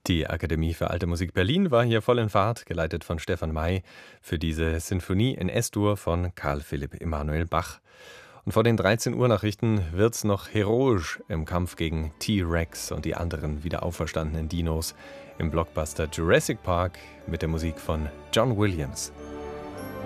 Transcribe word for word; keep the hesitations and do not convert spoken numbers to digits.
Die Akademie für Alte Musik Berlin war hier voll in Fahrt, geleitet von Stefan May, für diese Sinfonie in S-Dur von Karl Philipp Emanuel Bach. Und vor den dreizehn Uhr Nachrichten wird's noch heroisch im Kampf gegen T-Rex und die anderen wieder auferstandenen Dinos im Blockbuster Jurassic Park mit der Musik von John Williams.